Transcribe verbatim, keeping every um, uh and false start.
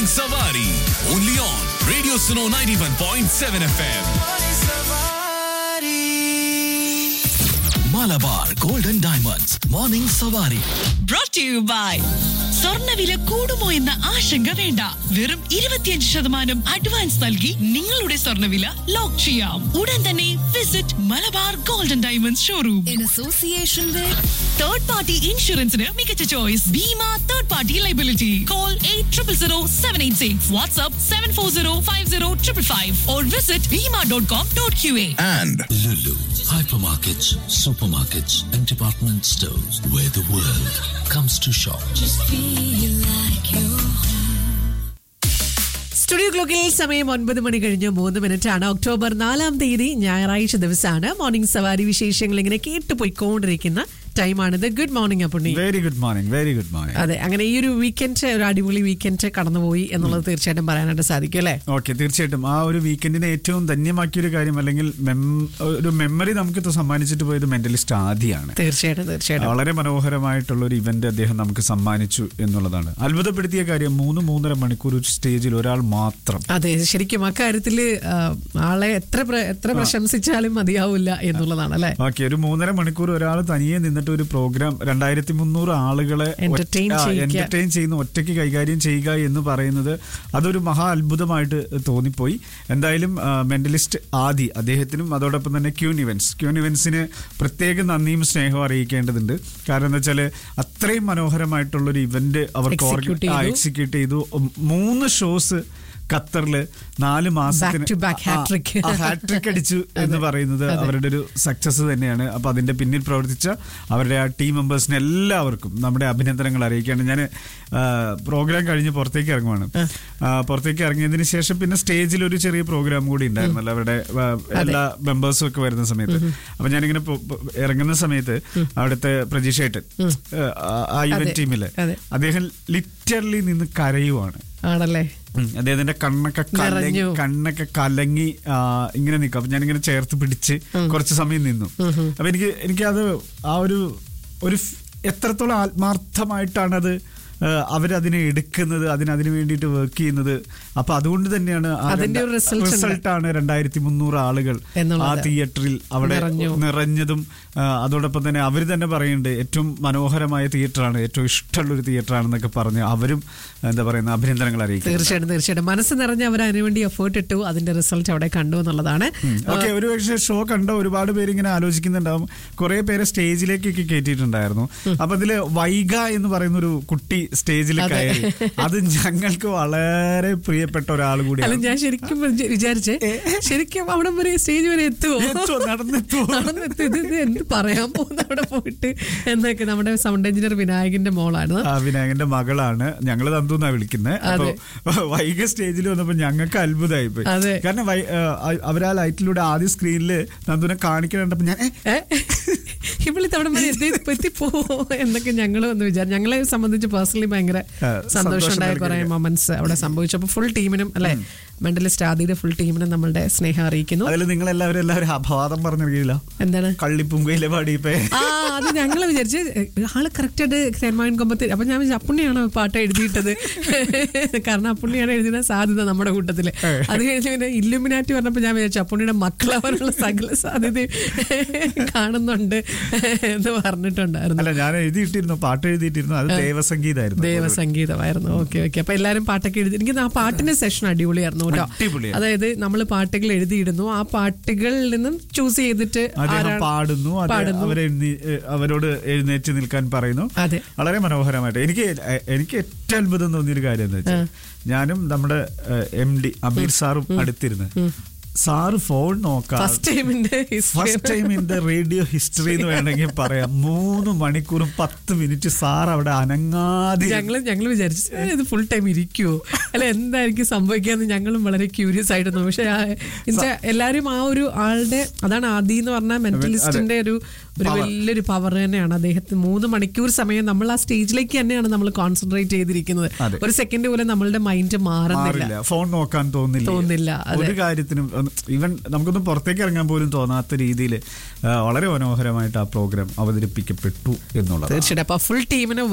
Morning Savari. Only on Radio Suno ninety-one point seven F M. Malabar Golden Diamonds. Morning Savari. Brought to you by സ്വർണ്ണവില കൂടുമോ എന്ന ആശങ്ക വേണ്ട. വെറും ഇരുപത്തിയഞ്ച് ശതമാനം അഡ്വാൻസ് നൽകി നിങ്ങളുടെ സ്വർണ്ണവില ലോക്ക് ചെയ്യാം. ഉടൻ തന്നെ visit Malabar golden diamonds showroom. In association with third party ഇൻഷുറൻസിന് മികച്ച choice Bima third party liability. Call eight triple zero seven eight six. WhatsApp seven four zero five zero triple five or visit Bima dot com dot Q A. And Lulu, hypermarkets, supermarkets, and department stores where the world comes to shop. Studio ക്ലോക്കിൽ സമയം ഒൻപത് മണി കഴിഞ്ഞ് മൂന്ന് minute ആണ്. October നാലാം തീയതി ഞായറാഴ്ച ദിവസമാണ്. മോർണിംഗ് സവാരി വിശേഷങ്ങൾ ഇങ്ങനെ കേട്ടു പോയിക്കൊണ്ടിരിക്കുന്ന ടൈമാണിത്. Good morning Appunni. Very good morning very good morning. അതെ, അങ്ങനെ ഈ ഒരു വീക്കെൻഡ് ഒരു അടിപൊളി വീക്കെൻഡ് കടന്നുപോയി എന്നുള്ളത് തീർച്ചയായിട്ടും പറയാനായിട്ട് സാധിക്കും അല്ലേ? ഓക്കെ, തീർച്ചയായിട്ടും ആ ഒരു വീക്കെൻഡിനെ ഏറ്റവും ധന്യമാക്കിയൊരു കാര്യം അല്ലെങ്കിൽ ഒരു മെമ്മറി നമുക്ക് സമ്മാനിച്ചിട്ട് പോയത് മെന്റലിസ്റ്റ് ആദിയാണ്. തീർച്ചയായിട്ടും തീർച്ചയായിട്ടും വളരെ മനോഹരമായിട്ടുള്ള ഒരു ഇവന്റ് അദ്ദേഹം നമുക്ക് സമ്മാനിച്ചു എന്നുള്ളതാണ്. അത്ഭുതപ്പെടുത്തിയ കാര്യം മൂന്ന് മൂന്നര മണിക്കൂർ ഒരു സ്റ്റേജിൽ ഒരാൾ മാത്രം. അതെ, ശരിക്കും അക്കാര്യത്തില് ആളെ എത്ര എത്ര പ്രശംസിച്ചാലും മതിയാവില്ല എന്നുള്ളതാണ് അല്ലെ. ഓക്കെ, ഒരു മൂന്നര മണിക്കൂർ ഒരാൾ തനിയെ നിന്നിട്ട് ഒരു പ്രോഗ്രാം രണ്ടായിരത്തി മുന്നൂറ് ആളുകളെ എന്റർടൈൻ ചെയ്യുന്ന ഒറ്റയ്ക്ക് കൈകാര്യം ചെയ്യുക എന്ന് പറയുന്നത് അതൊരു മഹാ അത്ഭുതമായിട്ട് തോന്നിപ്പോയി. എന്തായാലും മെന്റലിസ്റ്റ് ആദി അദ്ദേഹത്തിനും അതോടൊപ്പം തന്നെ ക്യൂൻ ഇവന്റ്സ് ക്യൂൻ ഇവന്റ്സിന് പ്രത്യേക നന്ദിയും സ്നേഹവും അറിയിക്കേണ്ടതുണ്ട്. കാരണം എന്താ വെച്ചാൽ അത്രയും മനോഹരമായിട്ടുള്ളൊരു ഇവന്റ് അവർക്ക് എക്സിക്യൂട്ട് ചെയ്തു. മൂന്ന് ഷോസ് ഖത്തറില് നാല് മാസത്തിന് ഹാട്രിക് അടിച്ചു എന്ന് പറയുന്നത് അവരുടെ ഒരു സക്സസ് തന്നെയാണ്. അപ്പൊ അതിന്റെ പിന്നിൽ പ്രവർത്തിച്ച അവരുടെ ആ ടീം മെമ്പേഴ്സിന് എല്ലാവർക്കും നമ്മുടെ അഭിനന്ദനങ്ങൾ അറിയിക്കുകയാണ്. ഞാൻ പ്രോഗ്രാം കഴിഞ്ഞ് പുറത്തേക്ക് ഇറങ്ങുവാണ്. പുറത്തേക്ക് ഇറങ്ങിയതിന് ശേഷം പിന്നെ സ്റ്റേജിൽ ഒരു ചെറിയ പ്രോഗ്രാം കൂടി ഉണ്ടായിരുന്നല്ലോ അവരുടെ എല്ലാ മെമ്പേഴ്സും ഒക്കെ വരുന്ന സമയത്ത്. അപ്പൊ ഞാനിങ്ങനെ ഇറങ്ങുന്ന സമയത്ത് അവിടുത്തെ പ്രജീഷേട്ടൻ ആ ഇവന്റ് ടീമില് അദ്ദേഹം ലിറ്ററലി നിന്ന് കരയുവാണ്. ആണല്ലേ? അദ്ദേഹത്തിന്റെ കണ്ണൊക്കെ കലങ്ങി കണ്ണൊക്കെ കലങ്ങി ഇങ്ങനെ നിൽക്കും. അപ്പൊ ഞാനിങ്ങനെ ചേർത്ത് പിടിച്ച് കുറച്ച് സമയം നിന്നു. അപ്പൊ എനിക്ക് എനിക്കത് ആ ഒരു ഒരു എത്രത്തോളം ആത്മാർത്ഥമായിട്ടാണ് അത് അവരതിനെ എടുക്കുന്നത്, അതിനതിനു വേണ്ടിയിട്ട് വർക്ക് ചെയ്യുന്നത്. അപ്പൊ അതുകൊണ്ട് തന്നെയാണ് റിസൾട്ടാണ് രണ്ടായിരത്തി മുന്നൂറ് ആളുകൾ ആ തിയേറ്ററിൽ അവിടെ നിറഞ്ഞതും. അതോടൊപ്പം തന്നെ അവർ തന്നെ പറയുന്നുണ്ട് ഏറ്റവും മനോഹരമായ തിയേറ്ററാണ്, ഏറ്റവും ഇഷ്ടമുള്ള ഒരു തിയേറ്റർ ആണെന്നൊക്കെ പറഞ്ഞ് അവരും എന്താ പറയുന്ന അഭിനന്ദനങ്ങൾ അറിയിക്കും. തീർച്ചയായിട്ടും തീർച്ചയായിട്ടും മനസ്സ് നിറഞ്ഞ് അവർ അതിനുവേണ്ടി എഫേർട്ട് ഇട്ടു, അതിന്റെ റിസൾട്ട് അവിടെ കണ്ടു എന്നുള്ളതാണ്. ഓക്കെ, ഒരു പക്ഷേ ഷോ കണ്ട ഒരുപാട് പേര് ഇങ്ങനെ ആലോചിക്കുന്നുണ്ടാവും. കുറെ പേര് സ്റ്റേജിലേക്കൊക്കെ കയറ്റിയിട്ടുണ്ടായിരുന്നു. അപ്പൊ അതില് വൈഗ എന്ന് പറയുന്ന ഒരു കുട്ടി സ്റ്റേജിൽ കയറി. അത് ഞങ്ങൾക്ക് വളരെ പ്രിയപ്പെട്ട ഒരാൾ കൂടിയാണ്. ഞാൻ ശരിക്കും വിചാരിച്ചേ ശരിക്കും അവിടെ വരെ സ്റ്റേജ് വരെ എത്തുമോ, നടന്നെത്തുമോ നടന്നെത്തും ഇത് എന്ത് പറയാൻ പോകുന്ന അവിടെ പോയിട്ട് എന്നൊക്കെ. നമ്മുടെ സൗണ്ട് എഞ്ചിനീയർ വിനായകന്റെ മോളാണ്, വിനായകന്റെ മകളാണ്. ഞങ്ങൾ തന്തുന്നാ വിളിക്കുന്നത്. അപ്പൊ വൈഗ സ്റ്റേജിൽ വന്നപ്പോ ഞങ്ങൾക്ക് അത്ഭുതമായി പോയി. കാരണം അവരാ ലൈറ്റിലൂടെ ആദ്യ സ്ക്രീനില് നന്ദുനെ കാണിക്കണ്ടപ്പോ ഞാൻ ഇവിടെ തവണ എത്തിപ്പോവോ എന്നൊക്കെ ഞങ്ങൾ ഒന്ന് വിചാരിച്ചു. ഞങ്ങളെ സംബന്ധിച്ച് പേഴ്സണലി ഭയങ്കര സന്തോഷമുണ്ടായ കുറെ മൊമെന്റ്സ് അവിടെ സംഭവിച്ചു. അപ്പൊ ഫുൾ ടീമിനും അല്ലെ, മെന്റലിസ്റ്റ് ആദിയുടെ ഫുൾ ടീമിനും നമ്മളുടെ സ്നേഹം അറിയിക്കുന്നു. അതിൽ നിങ്ങൾ എല്ലാവരും എല്ലാവരും അപവാദം പറഞ്ഞില്ല, എന്താണ് കള്ളിപ്പുങ്കയിലെ പാടിയപ്പോ അത് ഞങ്ങൾ വിചാരിച്ച് ആള് കറക്റ്റ് ആയിട്ട് തേന്മാവിൻ കൊമ്പത്ത്. അപ്പൊ ഞാൻ വിചാരിച്ചു അപ്പുണ്ണിയാണ് പാട്ട് എഴുതിയിട്ടത്, കാരണം അപ്പുണ്ണിയാണ് എഴുതിയ സാധ്യത നമ്മുടെ കൂട്ടത്തില്. അത് കഴിഞ്ഞ് പിന്നെ ഇല്ലുമിനാറ്റി പറഞ്ഞപ്പോ ഞാൻ വിചാരിച്ചു അപ്പുണ്ണിയുടെ മക്കളവരുള്ള സകല സാധ്യത കാണുന്നുണ്ട് എന്ന് പറഞ്ഞിട്ടുണ്ടായിരുന്നു. അല്ല, ഞാൻ എഴുതിയിട്ടിരുന്നു, പാട്ട് എഴുതിയിട്ടിരുന്നു. അത് ദേവസംഗീതമായിരുന്നു. ദേവസംഗീതമായിരുന്നു. Okay okay. അപ്പൊ എല്ലാരും പാട്ടൊക്കെ എഴുതി. എനിക്ക് ആ പാട്ടിന്റെ സെഷൻ അടിപൊളിയായിരുന്നു. അതായത് നമ്മൾ പാട്ടുകൾ എഴുതിയിടുന്നു, ആ പാട്ടുകളിൽ നിന്നും ചൂസ് ചെയ്തിട്ട് പാടുന്നു, അവരോട് എഴുന്നേറ്റ് നിൽക്കാൻ പറയുന്നു. വളരെ മനോഹരമായിട്ട്. എനിക്ക് എനിക്ക് ഏറ്റവും അത്ഭുതം തോന്നിയൊരു കാര്യം എന്താ വെച്ചാൽ, ഞാനും നമ്മുടെ എം ഡി അമീർ സാറും അടുത്തിരുന്ന് സാറ് ഫോൺ നോക്കാം first time in the radio history എന്ന് വേണമെങ്കിൽ പറയാം. മൂന്ന് മണിക്കൂറും പത്ത് മിനിറ്റ് സാർ അവിടെ അനങ്ങാതെ. ഞങ്ങൾ ഞങ്ങൾ വിചാരിച്ചു ഇത് ഫുൾ ടൈം ഇരിക്കുവോ അല്ല എന്തായിരിക്കും സംഭവിക്കാന്ന് ഞങ്ങളും വളരെ ക്യൂരിയസ് ആയിരുന്നു. പക്ഷെ എല്ലാരും ആ ഒരു ആളുടെ, അതാണ് ആദി എന്ന് പറഞ്ഞ മെന്റലിസ്റ്റിന്റെ ഒരു ഒരു വലിയൊരു പവർ തന്നെയാണ്. അദ്ദേഹത്തിന് മൂന്ന് മണിക്കൂർ സമയം നമ്മൾ ആ സ്റ്റേജിലേക്ക് തന്നെയാണ് നമ്മൾ കോൺസെൻട്രേറ്റ് ചെയ്തിരിക്കുന്നത്. ഒരു സെക്കൻഡ് പോലും നമ്മളുടെ മൈൻഡ് മാറുന്നില്ല, ഫോൺ നോക്കാൻ തോന്നില്ല തോന്നില്ല ഒരു കാര്യത്തിനും. ഈവൻ നമുക്കൊന്നും പുറത്തേക്ക് ഇറങ്ങാൻ പോലും തോന്നാത്ത രീതിയിൽ വളരെ മനോഹരമായിട്ട് ആ പ്രോഗ്രാം അവതരിപ്പിക്കപ്പെട്ടു എന്നുള്ളത്. തീർച്ചയായിട്ടും. അപ്പൊ ഫുൾ ടീമിന്